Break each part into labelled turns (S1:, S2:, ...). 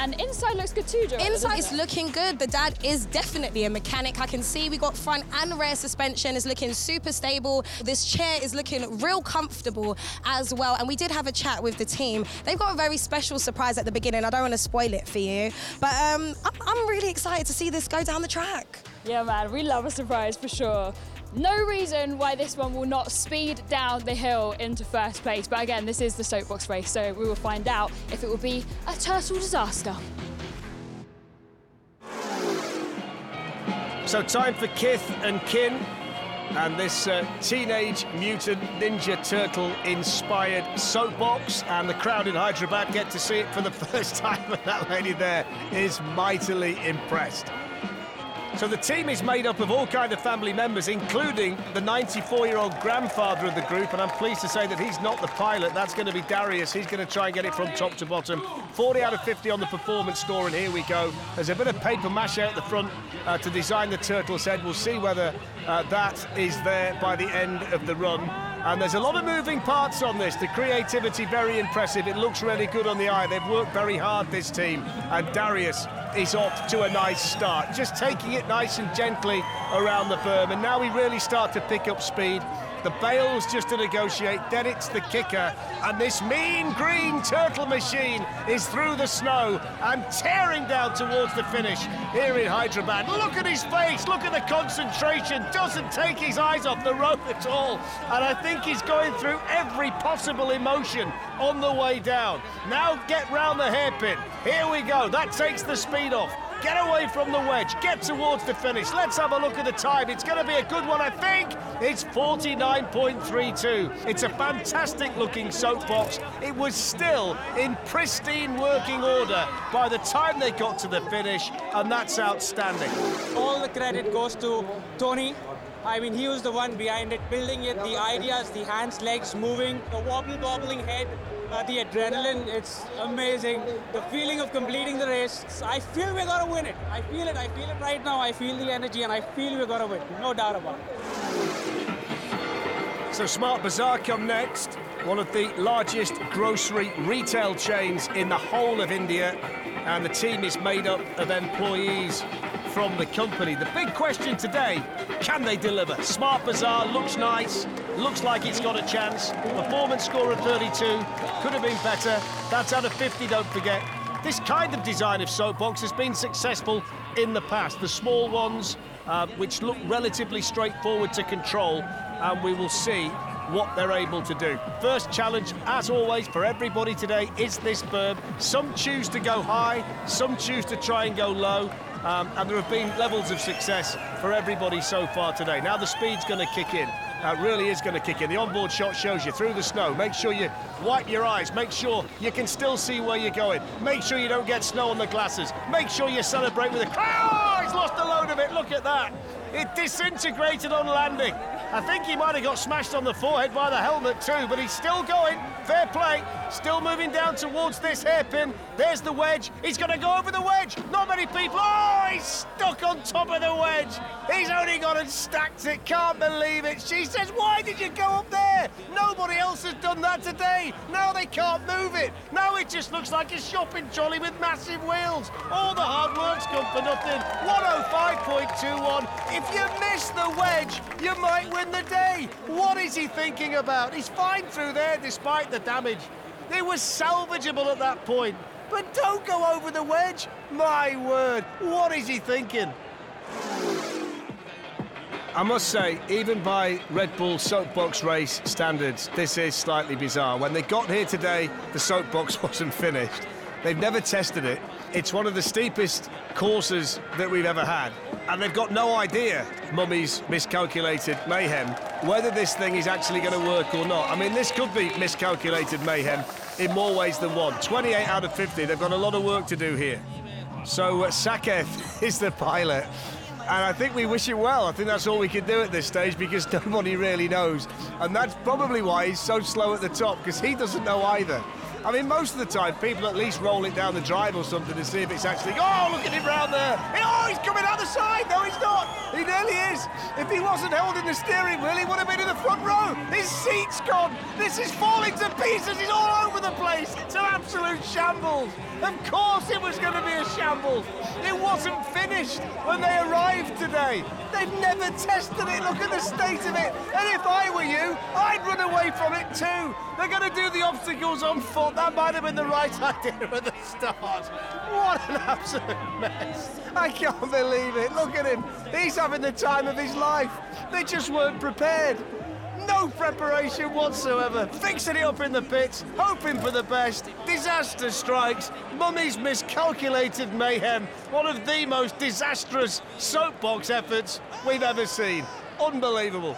S1: And inside looks good too, Joanna.
S2: Inside is looking good. The dad is definitely a mechanic. I can see we got front and rear suspension is looking super stable. This chair is looking real comfortable as well. And we did have a chat with the team. They've got a very special surprise at the beginning. I don't want to spoil it for you, but I'm really excited to see this go down the track.
S1: Yeah, man, we love a surprise for sure. No reason why this one will not speed down the hill into first place. But again, this is the soapbox race, so we will find out if it will be a total disaster.
S3: So time for Kith and Kin, and this Teenage Mutant Ninja Turtle inspired soapbox, and the crowd in Hyderabad get to see it for the first time, and that lady there is mightily impressed. So the team is made up of all kinds of family members, including the 94-year-old grandfather of the group, and I'm pleased to say that he's not the pilot. That's going to be Darius. He's going to try and get it from top to bottom. 40 out of 50 on the performance score, and here we go. There's a bit of paper mache at the front to design the turtle's head. We'll see whether that is there by the end of the run. And there's a lot of moving parts on this. The creativity, very impressive. It looks really good on the eye. They've worked very hard, this team. And Darius is off to a nice start. Just taking it nice and gently around the berm. And now we really start to pick up speed. The bail's just to negotiate, then it's the kicker, and this mean green turtle machine is through the snow and tearing down towards the finish here in Hyderabad. Look at his face, look at the concentration, doesn't take his eyes off the road at all, and I think he's going through every possible emotion on the way down. Now get round the hairpin, here we go, that takes the speed off. Get away from the wedge, get towards the finish. Let's have a look at the time. It's going to be a good one, I think. It's 49.32. It's a fantastic looking soapbox. It was still in pristine working order by the time they got to the finish, and that's outstanding.
S4: All the credit goes to Tony. I mean, he was the one behind it, building it, the ideas, the hands, legs moving, the wobbling head, the adrenaline, it's amazing. The feeling of completing the race, I feel we're gonna win it. I feel it right now. I feel the energy and I feel we're gonna win, no doubt about it.
S3: So Smart Bazaar come next, one of the largest grocery retail chains in the whole of India, and the team is made up of employees from the company. The big question today, can they deliver? Smart Bazaar looks nice, looks like it's got a chance. Performance score of 32, could have been better. That's out of 50, don't forget. This kind of design of soapbox has been successful in the past. The small ones, which look relatively straightforward to control, and we will see what they're able to do. First challenge, as always, for everybody today is this berm. Some choose to go high, some choose to try and go low. And there have been levels of success for everybody so far today. Now the speed's going to kick in. It really is going to kick in. The onboard shot shows you through the snow. Make sure you wipe your eyes. Make sure you can still see where you're going. Make sure you don't get snow on the glasses. Make sure you celebrate with a... Oh, he's lost a load of it. Look at that. It disintegrated on landing. I think he might have got smashed on the forehead by the helmet too, but he's still going. Fair play. Still moving down towards this hairpin. There's the wedge. He's going to go over the wedge. Not many people. Oh, he's stuck on top of the wedge. He's only gone and stacked it. Can't believe it. She says, why did you go up there? Nobody else has done that today. Now they can't move it. Now it just looks like a shopping trolley with massive wheels. All the hard work's come for nothing. 105.21. If you miss the wedge, you might win the day. What is he thinking about? He's fine through there despite the damage. It was salvageable at that point. But don't go over the wedge. My word, what is he thinking? I must say, even by Red Bull soapbox race standards, this is slightly bizarre. When they got here today, the soapbox wasn't finished. They've never tested it. It's one of the steepest courses that we've ever had. And they've got no idea, Mummy's miscalculated mayhem, whether this thing is actually going to work or not. I mean, this could be miscalculated mayhem in more ways than one. 28 out of 50, they've got a lot of work to do here. So Saketh is the pilot. And I think we wish him well. I think that's all we can do at this stage because nobody really knows. And that's probably why he's so slow at the top, because he doesn't know either. I mean, most of the time, people at least roll it down the drive or something to see if it's actually... Oh, look at him round there. Oh, he's coming out the side. No, he's not. He nearly is. If he wasn't holding the steering wheel, he would have been in the front row. His seat's gone. This is falling to pieces. He's all over the place. It's an absolute shambles. Of course it was going to be a shambles. It wasn't finished when they arrived today. They've never tested it. Look at the state of it. And if I were you, I'd run away from it too. They're going to do the obstacles on foot. That might have been the right idea at the start. What an absolute mess. I can't believe it. Look at him. He's having the time of his life. They just weren't prepared. No preparation whatsoever. Fixing it up in the pits, hoping for the best. Disaster strikes. Mummy's miscalculated mayhem. One of the most disastrous soapbox efforts we've ever seen. Unbelievable.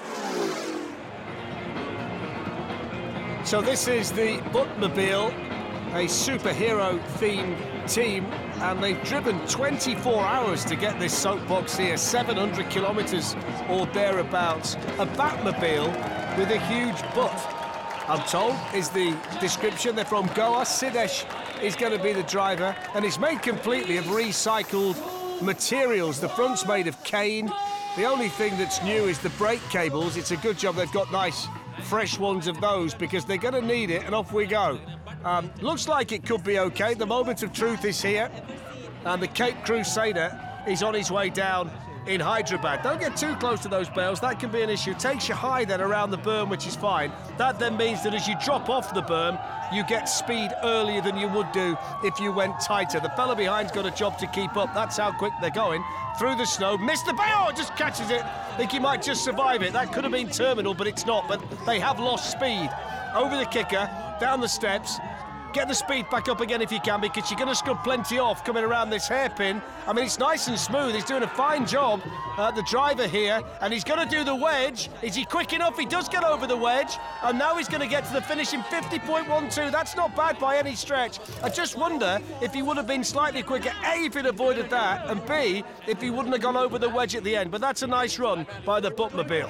S3: So this is the Buttmobile, a superhero-themed team, and they've driven 24 hours to get this soapbox here, 700 kilometres or thereabouts. A Batmobile with a huge butt, I'm told, is the description. They're from Goa. Sidesh is going to be the driver, and it's made completely of recycled materials. The front's made of cane. The only thing that's new is the brake cables. It's a good job they've got nice fresh ones of those, because they're going to need it, and off we go. Looks like it could be okay. The moment of truth is here, and the Cape Crusader is on his way down in Hyderabad. Don't get too close to those bales, that can be an issue. Takes you high then around the berm, which is fine. That then means that as you drop off the berm, you get speed earlier than you would do if you went tighter. The fella behind's got a job to keep up. That's how quick they're going. Through the snow, missed the bale, oh, just catches it. Think he might just survive it. That could have been terminal, but it's not. But they have lost speed. Over the kicker, down the steps. Get the speed back up again if you can, because you're going to scrub plenty off coming around this hairpin. I mean, it's nice and smooth. He's doing a fine job, the driver here, and he's going to do the wedge. Is he quick enough? He does get over the wedge, and now he's going to get to the finish in 50.12. That's not bad by any stretch. I just wonder if he would have been slightly quicker, A, if he'd avoided that, and B, if he wouldn't have gone over the wedge at the end. But that's a nice run by the Buttmobile.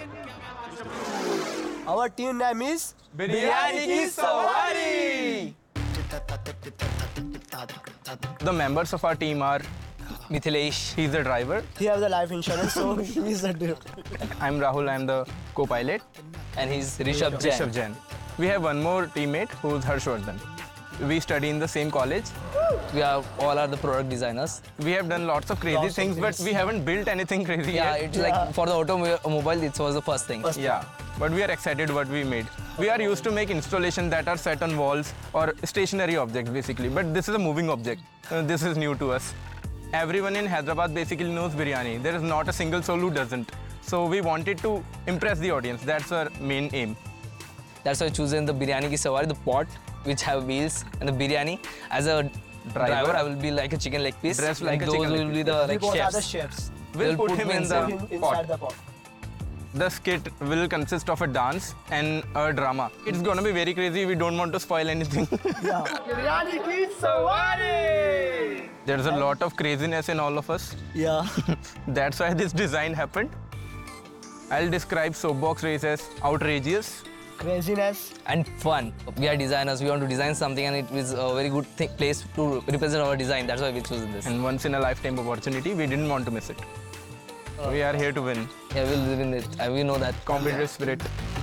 S5: Our team name is Biryani Ki Sawari.
S6: The members of our team are Mithilesh, he's the driver.
S5: He has the life insurance, so he's the driver.
S6: I'm Rahul, I'm the co-pilot.
S7: And he's Rishabh Jain.
S6: We have one more teammate who's Harshvardhan. We study in the same college.
S7: We are all the product designers.
S6: We have done lots of crazy things, but we haven't built anything crazy yet.
S7: It's like for the automobile, it was the first thing.
S6: Yeah, but we are excited what we made. We are used to make installations that are set on walls or stationary objects basically, but this is a moving object. This is new to us. Everyone in Hyderabad basically knows biryani. There is not a single soul who doesn't. So we wanted to impress the audience. That's our main aim.
S7: That's why I chosen the Biryani Ki Sawari, the pot, which have wheels, and the biryani. As a driver, I will be like a chicken leg piece.
S6: Dressed like a
S7: those
S6: chicken
S7: will
S6: leg
S7: be the
S5: We both are the
S7: chefs.
S5: chefs.
S6: We'll put him in the
S5: Inside
S6: pot.
S5: the pot.
S6: The skit will consist of a dance and a drama. It's gonna be very crazy. We don't want to spoil anything.
S5: Yeah. Biryani Ki Sawari.
S6: There's a lot of craziness in all of us.
S5: Yeah.
S6: That's why this design happened. I'll describe soapbox race as outrageous,
S5: Craziness.
S7: And fun. We are designers. We want to design something, and it is a very good place to represent our design. That's why we chosen this.
S6: and once in a lifetime opportunity. We didn't want to miss it. We are here to win.
S7: Yeah, we'll live in it. We know that.
S6: Competitive spirit.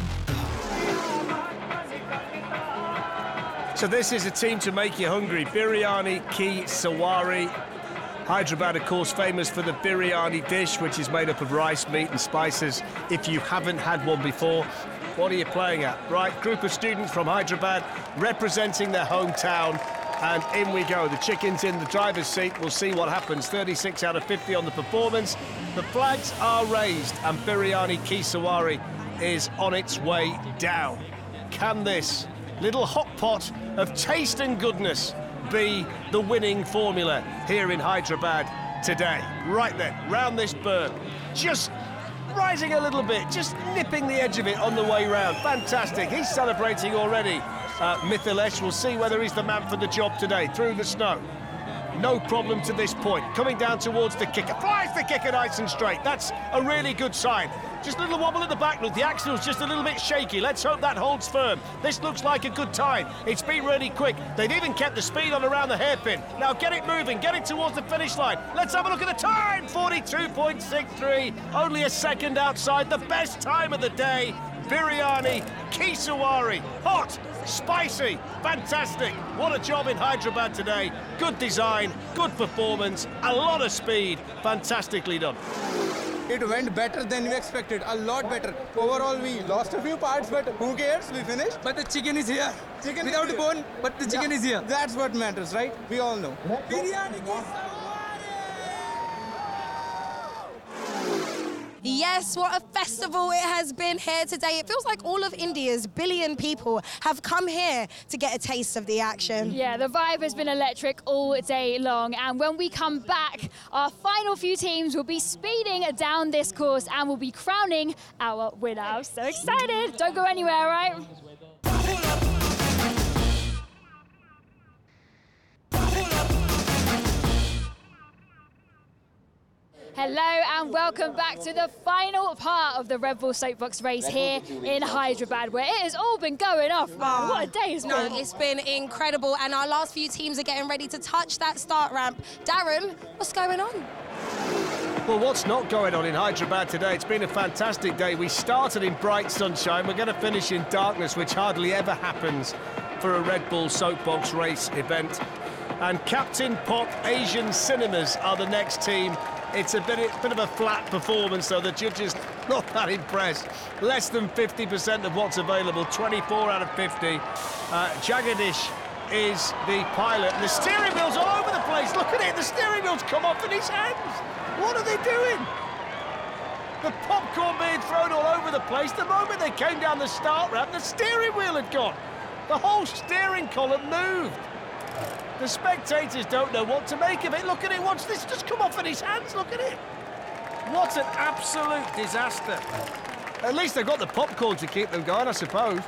S3: So this is a team to make you hungry. Biryani Ki Sawari. Hyderabad, of course, famous for the biryani dish, which is made up of rice, meat and spices. If you haven't had one before, what are you playing at? Right, group of students from Hyderabad representing their hometown. And in we go. The chicken's in the driver's seat. We'll see what happens. 36 out of 50 on the performance. The flags are raised and Biryani Ki Sawari is on its way down. Can this little hot pot of taste and goodness be the winning formula here in Hyderabad today? Right then, round this berm. Just rising a little bit, just nipping the edge of it on the way round. Fantastic. He's celebrating already. Mithilesh, we'll see whether he's the man for the job today. Through the snow. no problem to this point. Coming down towards the kicker, flies the kicker nice and straight. That's a really good sign. Just a little wobble at the back, look, the axle's just a little bit shaky. Let's hope that holds firm. This looks like a good time. It's been really quick. They've even kept the speed on around the hairpin. Now get it moving, get it towards the finish line. Let's have a look at the time, 42.63. Only a second outside, the best time of the day. Biryani Kisawari, hot, spicy, fantastic. What a job in Hyderabad today. Good design, good performance, a lot of speed, fantastically done.
S5: It went better than we expected, a lot better. Overall, we lost a few parts, but who cares? We finished. But the chicken is here. Chicken without bone, but the chicken is here. That's what matters, right? We all know. Biryani ki
S2: Yes, what a festival it has been here today. It feels like all of India's billion people have come here to get a taste of the action.
S1: Yeah, the vibe has been electric all day long. And when we come back, our final few teams will be speeding down this course and will be crowning our winner. I'm so excited. Don't go anywhere, all right? Hello and welcome back to the final part of the Red Bull Soapbox race here in Hyderabad, where it has all been going off. Wow, what a day it's been.
S2: It's been incredible, and our last few teams are getting ready to touch that start ramp. Darren, what's going on?
S3: Well, what's not going on in Hyderabad today? It's been a fantastic day. We started in bright sunshine. We're going to finish in darkness, which hardly ever happens for a Red Bull Soapbox race event. And Captain Pop Asian Cinemas are the next team. It's a bit of a flat performance, though. The judges not that impressed. Less than 50% of what's available, 24 out of 50. Jagadish is the pilot. And the steering wheel's all over the place. Look at it, the steering wheel's come off in his hands. What are they doing? The popcorn being thrown all over the place. The moment they came down the start ramp, the steering wheel had gone. The whole steering column moved. The spectators don't know what to make of it. Look at it, watch this just come off in his hands, look at it. What an absolute disaster. At least they've got the popcorn to keep them going, I suppose.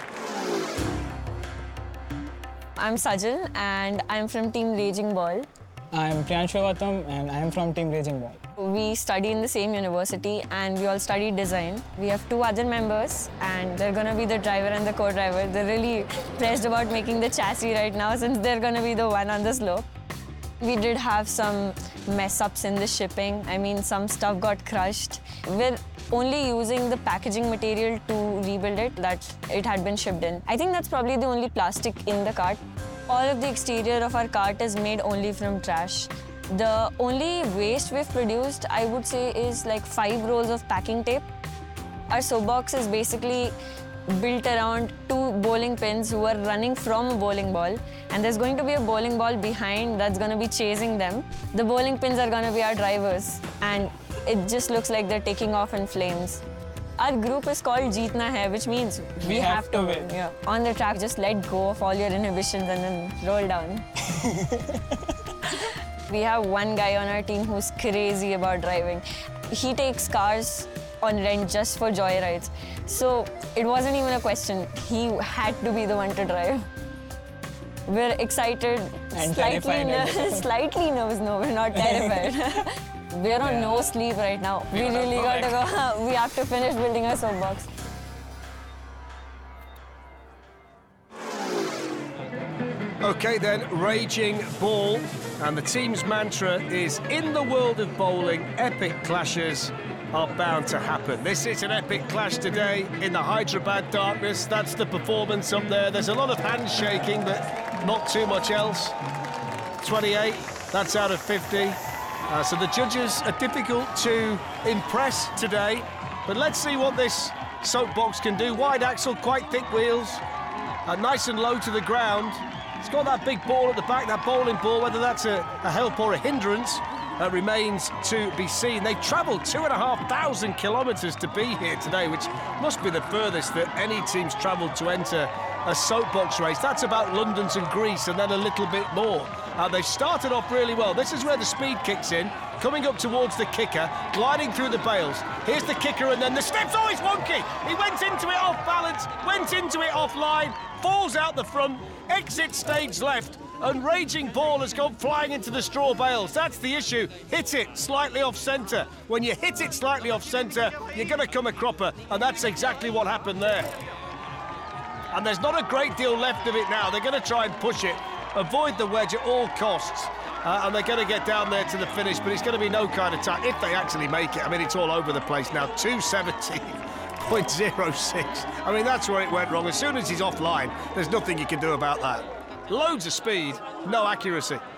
S8: I'm Sajal and I'm from Team Raging Ball.
S9: I'm Priyanshu Gautam and I am from Team Raging Ball.
S8: We study in the same university and we all study design. We have 2 other members and they're going to be the driver and the co-driver. They're really pressed about making the chassis right now since they're going to be the one on the slope. We did have some mess-ups in the shipping. I mean, some stuff got crushed. We're only using the packaging material to rebuild it that it had been shipped in. I think that's probably the only plastic in the cart. All of the exterior of our cart is made only from trash. The only waste we've produced, I would say, is like 5 rolls of packing tape. Our soapbox is basically built around 2 bowling pins who are running from a bowling ball. And there's going to be a bowling ball behind that's going to be chasing them. The bowling pins are going to be our drivers. And it just looks like they're taking off in flames. Our group is called Jeetna Hai, which means we have to win. Yeah. On the track, just let go of all your inhibitions and then roll down. We have one guy on our team who's crazy about driving. He takes cars on rent just for joyrides. So it wasn't even a question. He had to be the one to drive. We're excited,
S9: and
S8: slightly nervous. No, we're not terrified. We're on no sleep right now. We really got to go. We have to finish building our soapbox.
S3: Okay then, Raging Ball. And the team's mantra is, in the world of bowling, epic clashes are bound to happen. This is an epic clash today in the Hyderabad darkness. That's the performance up there. There's a lot of handshaking, but not too much else. 28, that's out of 50. So the judges are difficult to impress today. But let's see what this soapbox can do. Wide axle, quite thick wheels. Nice and low to the ground. It's got that big ball at the back, that bowling ball. Whether that's a help or a hindrance remains to be seen. They've travelled 2,500 kilometres to be here today, which must be the furthest that any team's travelled to enter a soapbox race. That's about London and Greece and then a little bit more. They've started off really well. This is where the speed kicks in, coming up towards the kicker, gliding through the bails. Here's the kicker and then the steps. Oh, it's wonky. He went into it off balance, went into it offline, falls out the front, exits stage left. And Raging Ball has gone flying into the straw bales. That's the issue. Hit it slightly off centre. When you hit it slightly off centre, you're going to come a cropper, and that's exactly what happened there. And there's not a great deal left of it now. They're going to try and push it, avoid the wedge at all costs, and they're going to get down there to the finish, but it's going to be no kind of time if they actually make it. I mean, it's all over the place now. 2:17.06. I mean, that's where it went wrong. As soon as he's offline, there's nothing you can do about that. Loads of speed, no accuracy.